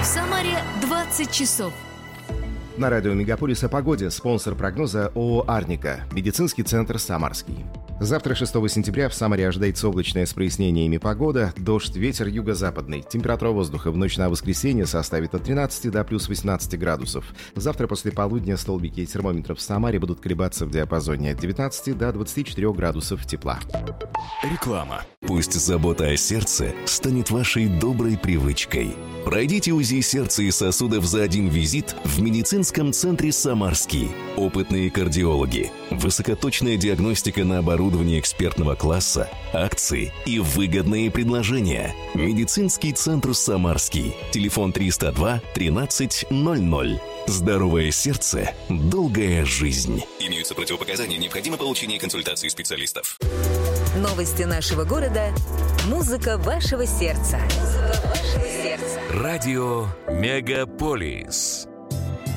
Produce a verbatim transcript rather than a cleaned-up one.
Самаре двадцать часов. На радио «Мегаполис» о погоде. Спонсор прогноза ООО «Арника». Медицинский центр «Самарский». Завтра, шестого сентября, в Самаре ожидается облачная с прояснениями погода, дождь, ветер юго-западный. Температура воздуха в ночь на воскресенье составит от тринадцати до плюс восемнадцати градусов. Завтра после полудня столбики термометров в Самаре будут колебаться в диапазоне от девятнадцати до двадцати четырёх градусов тепла. Реклама. Пусть забота о сердце станет вашей доброй привычкой. Пройдите УЗИ сердца и сосудов за один визит в медицинском центре «Самарский». Опытные кардиологи, высокоточная диагностика на оборудовании экспертного класса, акции и выгодные предложения. Медицинский центр «Самарский». Телефон триста два тринадцать ноль ноль. Здоровое сердце, долгая жизнь. Имеются противопоказания, необходимо получение консультации специалистов. Новости нашего города. Музыка вашего сердца. Музыка вашего сердца. Радио «Мегаполис».